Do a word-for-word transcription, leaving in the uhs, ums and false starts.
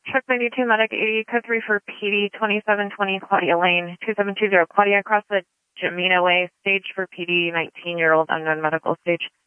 Truck ninety-two, Medic eighty, code three for P D, twenty-seven twenty Claudia Lane, two seven two zero. Claudia, across the Jamina Way, stage for P D, nineteen-year-old unknown medical stage.